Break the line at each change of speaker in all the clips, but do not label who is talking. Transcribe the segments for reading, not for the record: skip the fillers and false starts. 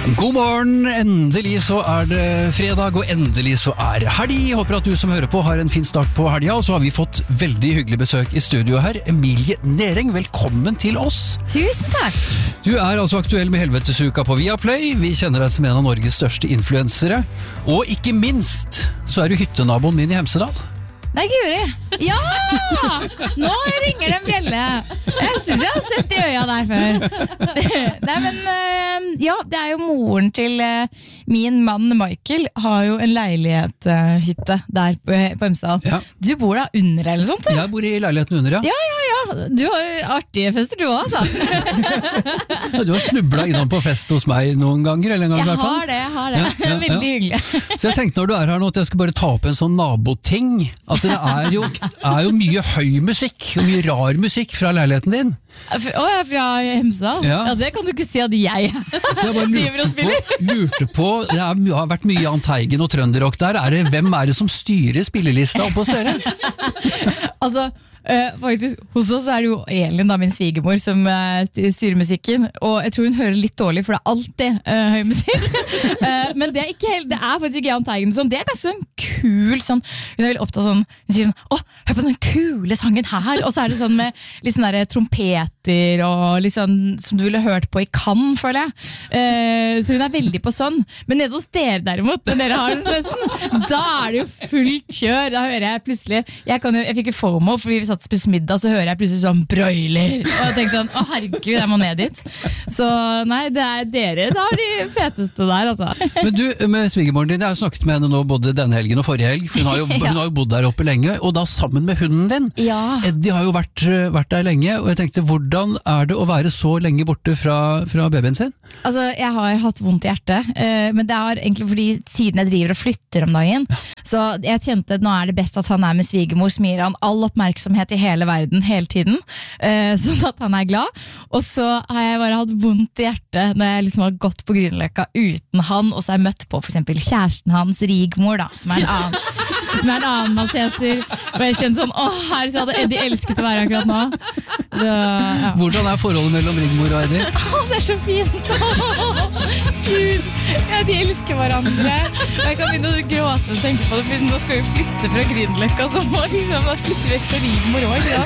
God morgen, endelig så det fredag, og endelig så det helg. Håper at du som hører på har en fin start på helga, og så har vi fått veldig hyggelig besøk i studio her. Emilie Nering, velkommen til oss.
Tusen takk.
Du altså aktuell med Helvetesuka på Viaplay. Vi kjenner deg som en av Norges største influensere. Og ikke minst så du hyttenaboen min i Hemsedal.
Nei, Guri. Ja! Nå ringer det en bjelle. Jeg synes jeg har sett de øya der før. Nei, men ja, det jo moren til min mann Michael har jo en leilighetshytte der på Hemsedal.
Ja.
Du bor da under eller sånt?
Jeg bor i leiligheten under, ja.
Ja. Du har jo artige fester du også, altså.
Du har snublet innom på fest hos meg noen ganger, eller en gang i hvert fall.
Jeg har det. Ja. Veldig hyggelig.
Så jeg tenkte når du her nå at jeg skulle bare ta opp en sånn naboting, at det jo mye høy musikk, og mye rar musikk fra leiligheten din.
Jeg fra Hemsedal?
Ja.
Ja, det kan du ikke si at jeg
Så jeg bare lurte på, det har vært mye Jahn Teigen og trønderrock der. Hvem det som styrer spillelista oppe hos dere?
Altså, faktisk, hos oss det jo Elin, da, min svigermor, som styrer musikken, og jeg tror hun hører litt dårlig, for det alltid høy musikk. Men det ikke helt, det faktisk ikke Jahn Teigen sånn. Det kanskje sånn kul, sånn, hun veldig opptatt sånn, hun sier sånn, hør på den kule sangen her, og så det sånn med litt sånn der trompeter, og litt sånn som du ville hørt på i Cannes, føler jeg. Så hun veldig på sånn. Men nede hos dere derimot, når dere har den festen, da det jo fullt kjør. Da hører jeg plutselig, jeg fikk jo FOMO, fordi vi satt og spiste middag, så hører jeg plutselig sånn broiler, og jeg tenkte sånn, herregud, jeg må ned dit. Så nei, det dere, da de feteste der, altså.
Men du, med svigermoren din, jeg har snakket med henne nå både denne helgen og forrige helg, for hun har jo bodd der oppe lenge, og da sammen med hunden din.
Ja.
Eddie har jo vært der lenge, og jeg tenkte, hvordan det å være så lenge borte fra babyen sin?
Altså, jeg har hatt vondt i hjertet, men det egentlig fordi siden jeg driver og flytter om dagen, så jeg kjente at nå det best at han med svigermor, som gir han all oppmerksomhet i hele verden, hele tiden, sånn at han glad. Og så har jeg bare hatt vondt i hjertet når jeg liksom har gått på Grünerløkka uten han, og så har jeg møtt på for eksempel kjæresten hans, Rigmor, da, som en annen malteser, og jeg kjente sånn, her så hadde Eddie elsket å være akkurat nå. Så, ja.
Hvordan forholdet mellom Rigmor og Eddie?
Det så fint. Gud, ja, de elsker hverandre. Og jeg kan begynne å gråte og tenke på det, for nå skal vi flytte fra Grünerløkka, så må liksom flytte vekk fra Rigmor også,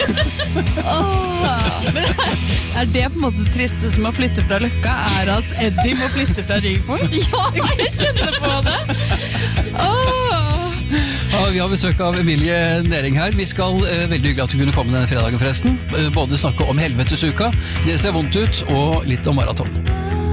Men det på en måte triste som å flytte fra Løkka, at Eddie må flytte fra Rigmor?
Ja, jeg kjenner på det.
Ja, vi har besøk av Emilie Nering her. Vi skal, veldig hyggelig at du kunne komme denne fredagen forresten, både snakke om Helvetesuka, det ser vondt ut, og litt om maraton.